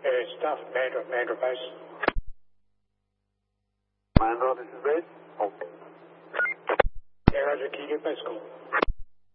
Staff, Mandra base. Mandra, this is base. Oh. Yeah, Roger, can you get base call?